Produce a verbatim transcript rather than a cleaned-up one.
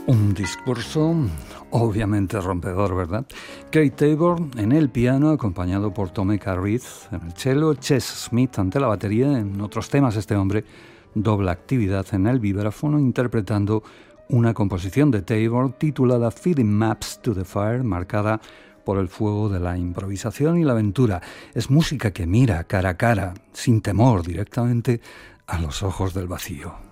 Un discurso obviamente rompedor, ¿verdad? Keith Tabor en el piano, acompañado por Tomeca Reed en el cello, Chess Smith ante la batería. En otros temas este hombre dobla actividad en el vibráfono, interpretando una composición de Tabor titulada Feeding Maps to the Fire, marcada por el fuego de la improvisación y la aventura. Es música que mira cara a cara, sin temor, directamente a los ojos del vacío.